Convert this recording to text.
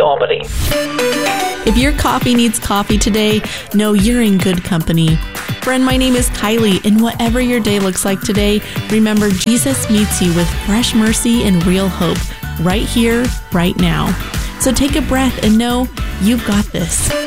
nobody. If your coffee needs coffee today, know you're in good company. Friend, my name is Kylie, and whatever your day looks like today, remember Jesus meets you with fresh mercy and real hope right here, right now. So take a breath and know you've got this.